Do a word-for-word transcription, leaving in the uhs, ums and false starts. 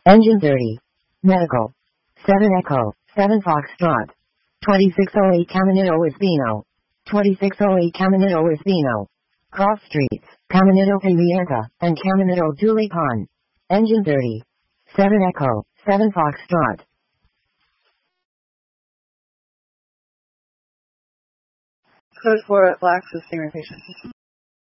Engine thirty. Medical. seven Echo, seven Foxtrot. twenty-six oh eight Caminito Espino. twenty-six oh eight Caminito Espino. Cross streets, Caminito Pimienta, and Caminito Tulipan. Engine thirty. seven Echo, seven Foxtrot. Code four at Black, sustain rotation.